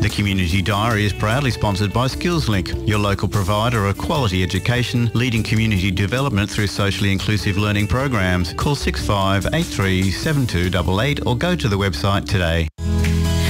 The Community Diary is proudly sponsored by SkillsLink, your local provider of quality education, leading community development through socially inclusive learning programs. Call 6583 7288 or go to the website today.